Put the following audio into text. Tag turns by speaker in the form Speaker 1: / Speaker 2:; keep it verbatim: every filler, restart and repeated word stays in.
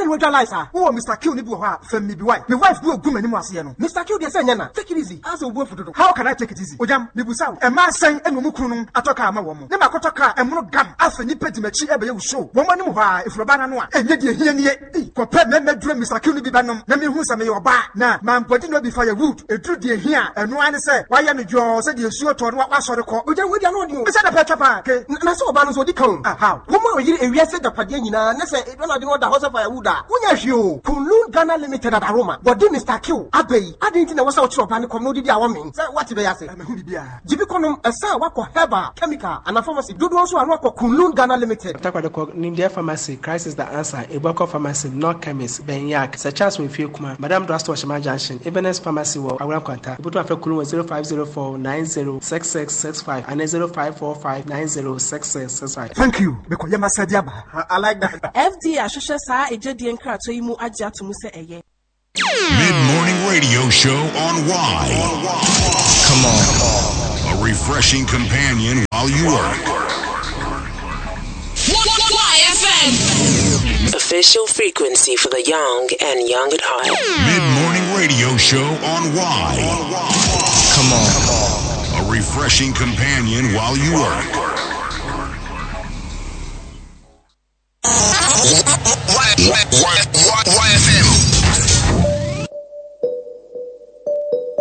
Speaker 1: you realize her?
Speaker 2: Who Mister Q ni buha from me be wife. My wife do a good many was no.
Speaker 1: Mister Q dey say nyana. Take it easy.
Speaker 2: As a work for how can I take it easy? Ojam me busa. E ma san enu mu kunu atoka ama wo mo. Ne makoto ka e mo gam afa ni pedi machi e be ye show. Wo mo ni mo ha efroba na no a enye de hia nie. Ko pe me medure Mister Q ni bi banom. Na me hu sa me yo ba. Na man podi no bi fa ye wood. Edru de hia enu an say why ya me jo say de suo to no wa sori ko.
Speaker 1: Ojam we dia no di o.
Speaker 2: Be say na pe chapa ke.
Speaker 1: Na say oba no so di kan.
Speaker 2: Ah how?
Speaker 1: Wo mo yiri ewia say da pade nyina na say do na di no da house fire wood a. Wonya hwe o. Kunlun Ghana Limited at Aroma. But di Mister Q abey. Adi nti na wo say o chiro pa ni kom no di di awo me. Say what be ya say?
Speaker 2: Me hu bibia.
Speaker 1: Jibi konom esa wako Heba Chemical and a pharmacy. Do also anu wako Kunlun Ghana Limited.
Speaker 3: Takwade Nimdia Pharmacy, Christ is the answer. Eboko Pharmacy, not chemist. Benyak, such as we feel kuma. Madam Drasto Shima Junction, Ebenezer Pharmacy, wa Awran Kwanta. Ibutu afe kulu zero five zero four nine zero six six six five and zero five four five nine zero six six six five.
Speaker 2: Thank you. Because you must I like that.
Speaker 4: F D A shosha sa ejedi enkra to yimu agya to mu se eye.
Speaker 5: Mid-morning radio show on Y. Come on. A refreshing companion while you work.
Speaker 6: Y F M. Official frequency for the young and young at heart.
Speaker 5: Mid-morning radio show on Y. Come on. A refreshing companion while you work.